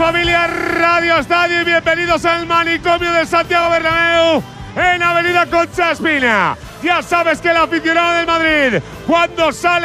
familia Radio Estadio y bienvenidos al manicomio de Santiago Bernabéu en Avenida Concha Espina. Ya sabes que el aficionado del Madrid, cuando sale